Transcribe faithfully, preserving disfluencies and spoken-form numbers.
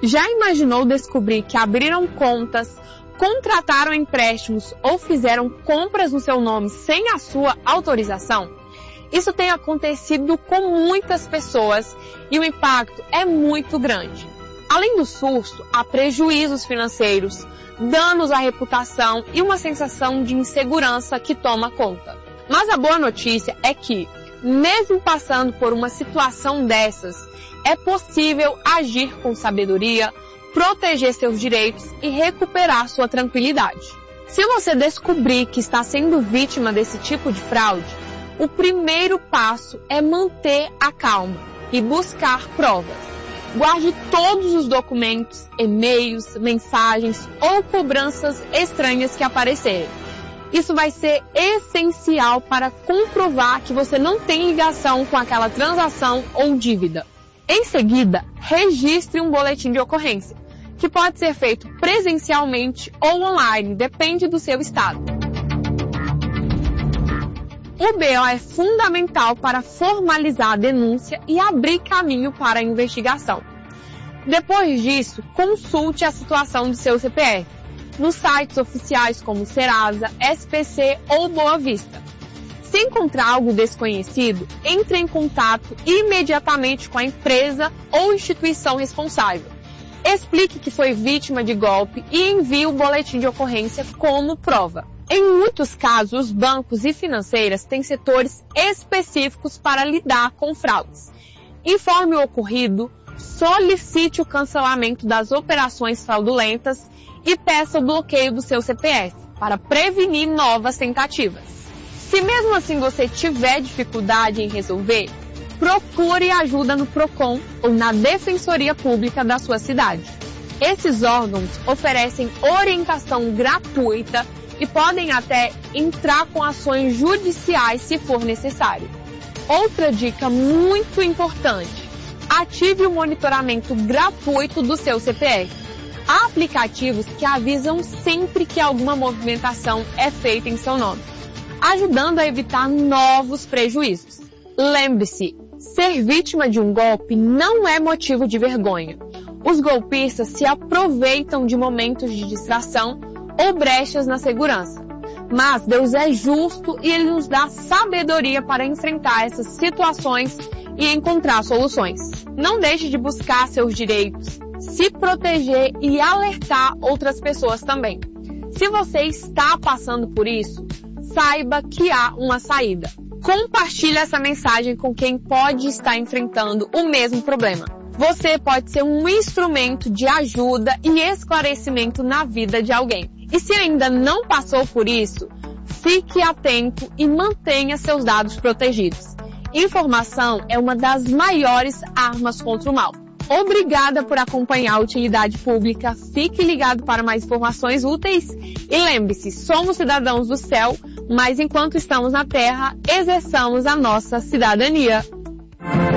Já imaginou descobrir que abriram contas, contrataram empréstimos ou fizeram compras no seu nome sem a sua autorização? Isso tem acontecido com muitas pessoas e o impacto é muito grande. Além do susto, há prejuízos financeiros, danos à reputação e uma sensação de insegurança que toma conta. Mas a boa notícia é que, mesmo passando por uma situação dessas, é possível agir com sabedoria, proteger seus direitos e recuperar sua tranquilidade. Se você descobrir que está sendo vítima desse tipo de fraude, o primeiro passo é manter a calma e buscar provas. Guarde todos os documentos, e-mails, mensagens ou cobranças estranhas que aparecerem. Isso vai ser essencial para comprovar que você não tem ligação com aquela transação ou dívida. Em seguida, registre um boletim de ocorrência, que pode ser feito presencialmente ou online, depende do seu estado. O B O é fundamental para formalizar a denúncia e abrir caminho para a investigação. Depois disso, consulte a situação de seu C P F, nos sites oficiais como Serasa, S P C ou Boa Vista. Se encontrar algo desconhecido, entre em contato imediatamente com a empresa ou instituição responsável. Explique que foi vítima de golpe e envie o boletim de ocorrência como prova. Em muitos casos, os bancos e financeiras têm setores específicos para lidar com fraudes. Informe o ocorrido, solicite o cancelamento das operações fraudulentas e peça o bloqueio do seu C P F para prevenir novas tentativas. Se mesmo assim você tiver dificuldade em resolver, procure ajuda no PROCON ou na Defensoria Pública da sua cidade. Esses órgãos oferecem orientação gratuita e podem até entrar com ações judiciais se for necessário. Outra dica muito importante: ative o monitoramento gratuito do seu C P F. Há aplicativos que avisam sempre que alguma movimentação é feita em seu nome, ajudando a evitar novos prejuízos. Lembre-se, ser vítima de um golpe não é motivo de vergonha. Os golpistas se aproveitam de momentos de distração ou brechas na segurança. Mas Deus é justo e Ele nos dá sabedoria para enfrentar essas situações e encontrar soluções. Não deixe de buscar seus direitos, se proteger e alertar outras pessoas também. Se você está passando por isso, saiba que há uma saída. Compartilhe essa mensagem com quem pode estar enfrentando o mesmo problema. Você pode ser um instrumento de ajuda e esclarecimento na vida de alguém. E se ainda não passou por isso, fique atento e mantenha seus dados protegidos. Informação é uma das maiores armas contra o mal. Obrigada por acompanhar a Utilidade Pública. Fique ligado para mais informações úteis. E lembre-se, somos cidadãos do céu, mas enquanto estamos na terra, exerçamos a nossa cidadania.